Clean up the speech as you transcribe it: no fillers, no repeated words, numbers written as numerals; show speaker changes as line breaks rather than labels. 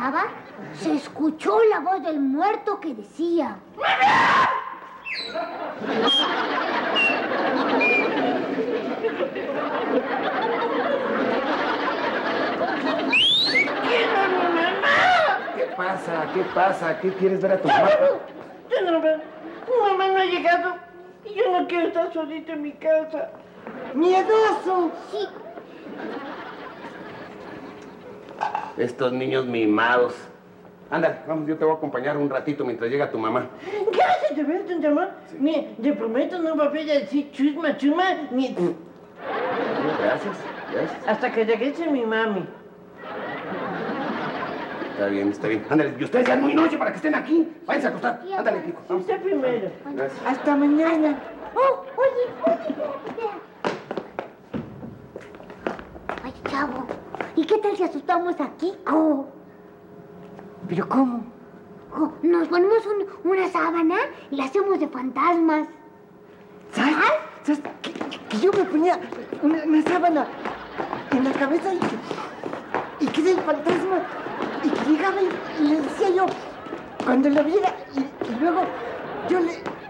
estaba, se escuchó la voz del muerto que decía:
¿Qué pasa? ¿Qué pasa? ¿Qué quieres ver a tu mamá?
Yo no veo. Mi mamá no ha llegado y yo no quiero estar solita en mi casa. ¡Miedoso!
Sí.
Estos niños mimados. Ándale, vamos, yo te voy a acompañar un ratito mientras llega tu mamá.
Gracias de verte, mamá. Sí. Te prometo no volver a decir chusma, chuma, ni...
Gracias, gracias.
Hasta que regrese mi mami.
Está bien, está bien. Ándale, y ustedes ya es muy noche para que estén aquí. Váyanse a acostar. Ándale, Kiko. Vamos.
Usted primero.
Gracias.
Hasta mañana.
Oh, oye, espera. Ay, chavo, ¿y qué tal si asustamos a Kiko?
¿Pero cómo?
Oh, nos ponemos una sábana y la hacemos de fantasmas.
¿Sabes? ¿Sabes? Que yo me ponía una sábana en la cabeza y que era el fantasma y que llegaba y le decía yo cuando lo viera y luego yo le